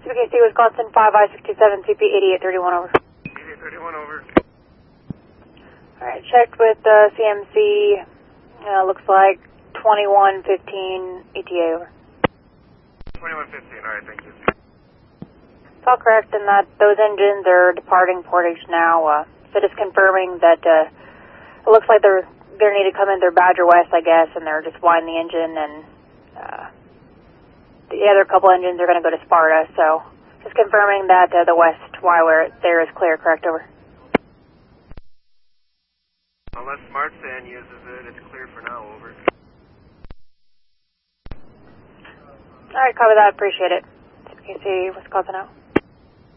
CPKC Wisconsin 5I-67 CP 8831 over. 8831 over. Alright, checked with CMC, looks like 2115 ETA over. 2115, alright, thank you. It's all correct in that those engines are departing Portage now. So just confirming that it looks like they're need to come in through Badger West, I guess, and they're just winding the engine, and the other couple engines are going to go to Sparta. So just confirming that the west wire there is clear, correct, over. Unless Smart Sand uses it, it's clear for now, over. Alright, copy that, appreciate it. CPKC Wisconsin out.